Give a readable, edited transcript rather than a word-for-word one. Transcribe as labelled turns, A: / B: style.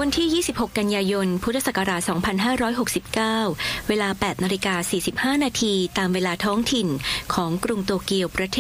A: วันที่ 26 กันยายน พุทธศักราช 2569 เวลา 8:45 นาทีตามเวลาท้องถิ่นของกรุงโตเกียวประเทศ